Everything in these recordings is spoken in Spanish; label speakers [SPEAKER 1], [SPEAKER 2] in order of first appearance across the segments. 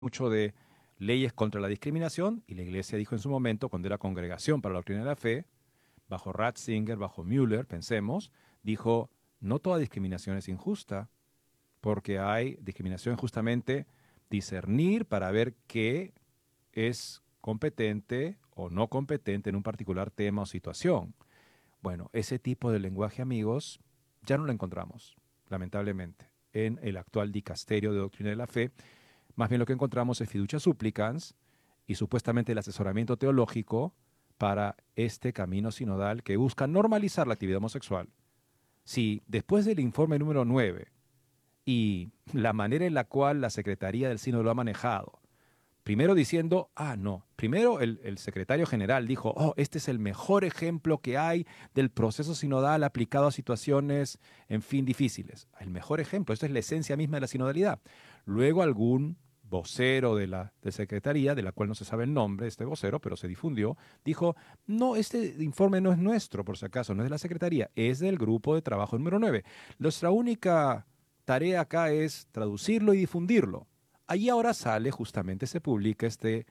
[SPEAKER 1] mucho de leyes contra la discriminación, y la Iglesia dijo en su momento, cuando era Congregación para la Doctrina de la Fe, bajo Ratzinger, bajo Müller, pensemos, dijo, no toda discriminación es injusta, porque hay discriminación justamente discernir para ver qué es competente o no competente en un particular tema o situación. Bueno, ese tipo de lenguaje, amigos, ya no lo encontramos, lamentablemente, en el actual dicasterio de Doctrina de la Fe. Más bien lo que encontramos es fiducia supplicans y supuestamente el asesoramiento teológico para este camino sinodal que busca normalizar la actividad homosexual. Si después del informe número 9 y la manera en la cual la Secretaría del Sínodo lo ha manejado, primero diciendo, no, primero el secretario general dijo, este es el mejor ejemplo que hay del proceso sinodal aplicado a situaciones, en fin, difíciles. El mejor ejemplo, esto es la esencia misma de la sinodalidad. Luego algún vocero de secretaría, de la cual no se sabe el nombre, este vocero, pero se difundió, dijo, no, este informe no es nuestro, por si acaso, no es de la secretaría, es del grupo de trabajo número 9. Nuestra única tarea acá es traducirlo y difundirlo. Allí ahora sale, justamente se publica este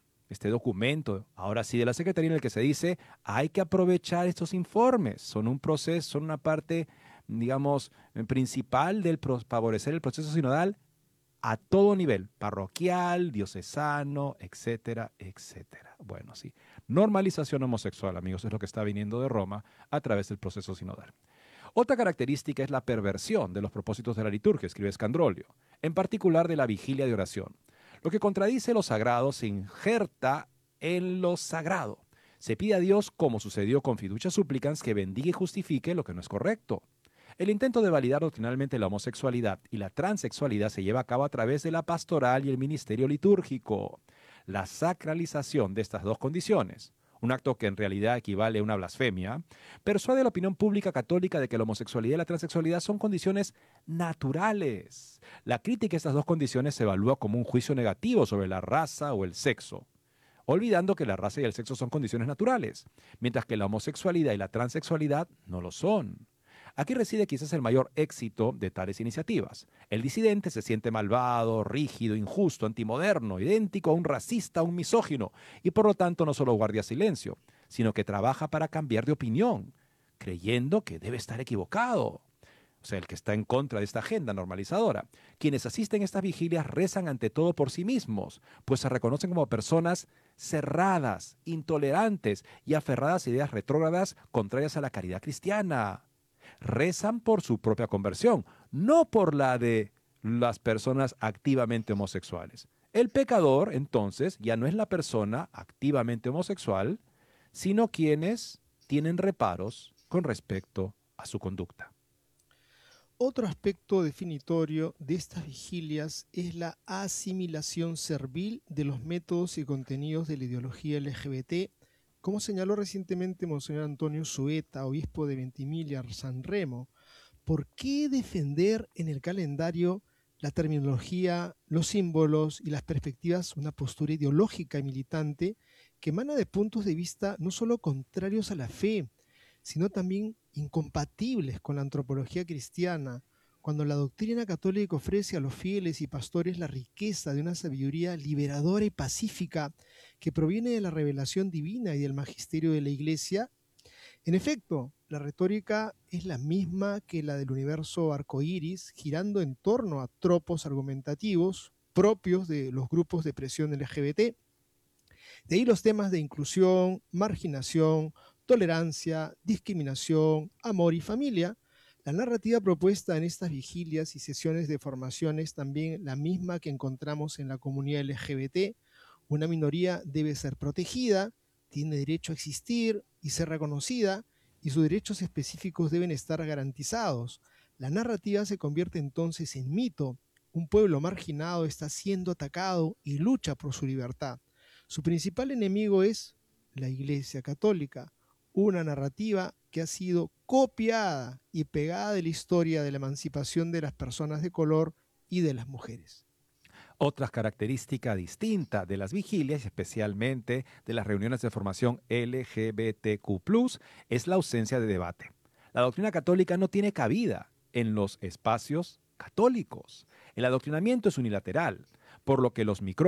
[SPEAKER 1] documento, ahora sí de la Secretaría, en el que se dice, hay que aprovechar estos informes, son un proceso, son una parte, digamos, principal del favorecer el proceso sinodal a todo nivel, parroquial, diocesano, etcétera, etcétera. Bueno, sí, normalización homosexual, amigos, es lo que está viniendo de Roma a través del proceso sinodal. Otra característica es la perversión de los propósitos de la liturgia, escribe Scandrolio, en particular de la vigilia de oración. Lo que contradice lo sagrado se injerta en lo sagrado. Se pide a Dios, como sucedió con fiducia supplicans, que bendiga y justifique lo que no es correcto. El intento de validar doctrinalmente la homosexualidad y la transexualidad se lleva a cabo a través de la pastoral y el ministerio litúrgico. La sacralización de estas dos condiciones, un acto que en realidad equivale a una blasfemia, persuade a la opinión pública católica de que la homosexualidad y la transexualidad son condiciones naturales. La crítica a estas dos condiciones se evalúa como un juicio negativo sobre la raza o el sexo, olvidando que la raza y el sexo son condiciones naturales, mientras que la homosexualidad y la transexualidad no lo son. Aquí reside quizás el mayor éxito de tales iniciativas. El disidente se siente malvado, rígido, injusto, antimoderno, idéntico a un racista, a un misógino, y por lo tanto no solo guarda silencio, sino que trabaja para cambiar de opinión, creyendo que debe estar equivocado. O sea, el que está en contra de esta agenda normalizadora. Quienes asisten a estas vigilias rezan ante todo por sí mismos, pues se reconocen como personas cerradas, intolerantes y aferradas a ideas retrógradas contrarias a la caridad cristiana. Rezan por su propia conversión, no por la de las personas activamente homosexuales. El pecador, entonces, ya no es la persona activamente homosexual, sino quienes tienen reparos con respecto a su conducta.
[SPEAKER 2] Otro aspecto definitorio de estas vigilias es la asimilación servil de los métodos y contenidos de la ideología LGBT, como señaló recientemente Monseñor Antonio Sueta, obispo de Ventimiglia, San Remo. ¿Por qué defender en el calendario la terminología, los símbolos y las perspectivas una postura ideológica y militante que emana de puntos de vista no solo contrarios a la fe, sino también incompatibles con la antropología cristiana, cuando la doctrina católica ofrece a los fieles y pastores la riqueza de una sabiduría liberadora y pacífica que proviene de la revelación divina y del magisterio de la Iglesia? En efecto, la retórica es la misma que la del universo arcoíris, girando en torno a tropos argumentativos propios de los grupos de presión LGBT. De ahí los temas de inclusión, marginación, tolerancia, discriminación, amor y familia. La narrativa propuesta en estas vigilias y sesiones de formación es también la misma que encontramos en la comunidad LGBT. Una minoría debe ser protegida, tiene derecho a existir y ser reconocida, y sus derechos específicos deben estar garantizados. La narrativa se convierte entonces en mito. Un pueblo marginado está siendo atacado y lucha por su libertad. Su principal enemigo es la Iglesia Católica, una narrativa que ha sido copiada y pegada de la historia de la emancipación de las personas de color y de las mujeres.
[SPEAKER 1] Otra característica distinta de las vigilias, especialmente de las reuniones de formación LGBTQ+, es la ausencia de debate. La doctrina católica no tiene cabida en los espacios católicos. El adoctrinamiento es unilateral. por lo que los micrófonos